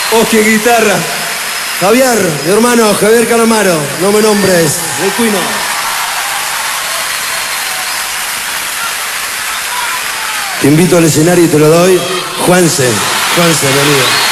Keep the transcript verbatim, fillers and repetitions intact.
Oski guitarra. Javier, mi hermano Javier Calamaro, no me nombres, el Cuino. Te invito al escenario y te lo doy. Juanse, Juanse, venido.